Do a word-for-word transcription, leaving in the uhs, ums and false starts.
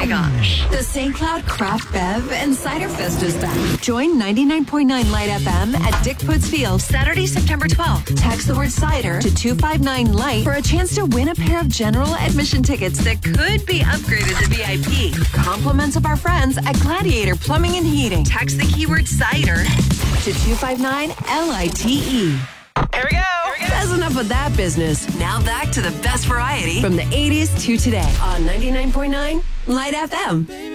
gosh. The Saint Cloud Craft Bev and Cider Fest is back. Join ninety-nine point nine Light F M at Dick Putz Field Saturday, September twelfth. Text the word cider to two five nine Light for a chance to win a pair of general admission tickets that could be upgraded to V I P. Compliments of our friends at Gladiator Plumbing and Heating. Text the keyword cider to two five nine L I T E. Here we go. Here we go. That's enough of that business. Now back to the best variety from the eighties to today on ninety-nine point nine Light F M.